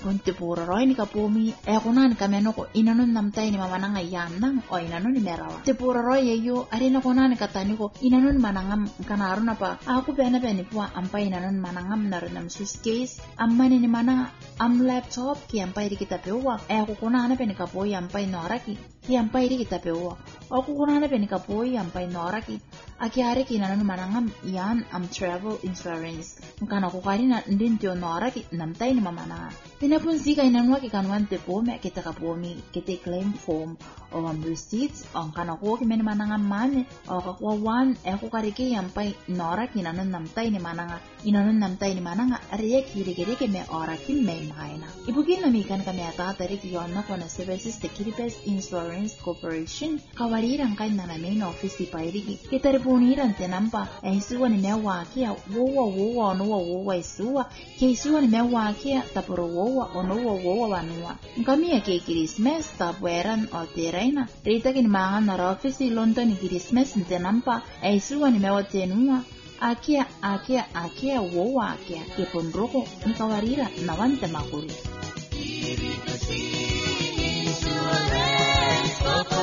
Kunti puro roi ni kapumi kunan kameno ko inanon namtay ni mamananga yanang o inanon ni merawa. Te puro roi yeyo arina kunan katani ko inanon manangam kanaro na pa. Ako pena po ampay inanon manangam narunam suitcase amman ni manang am laptop ki ampay di kita pewa. Ako kunan peni kapoy ampay noraki ki ampay di kita pewa. Ako kunan peni kapoy ampay noraki. Akiari ki inanon manangam yan am travel insurance. Kana ko karina ndin tio noraki namtay ni mamana. Pinapunsi ka inanwa ki kanwan te po me kita kapomi kita claim form o receipts ang kanako ki men manangam mane o kakwawan ko kariki yampay noraki inanon namtay ni mananga inanon namtay ni mananga ariya kiri me oraki me maina. Ibugin namikan kami ata tarik yon na kona services te Kiribes Insurance Corporation kawarirang kay na namin office pairigi kita repuniran tenampa isuwa ni mewa kia wowa no wowa isuwa ke isuwa ni mewa kia tapuro wowa ono wowa wanua kami ke Christmas tapweran o teraina rita kin mangan na office London ni Christmas tenampa isuwa ni mewa tenua akia wowa akia ke ponroko ni kawarira nawante makuri. Insurance